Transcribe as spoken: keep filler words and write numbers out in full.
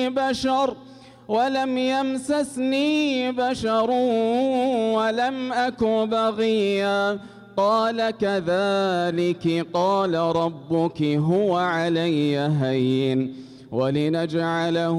بشر ولم يمسسني بشر ولم أك بغيا قال كذلك قال ربك هو علي هين ولنجعله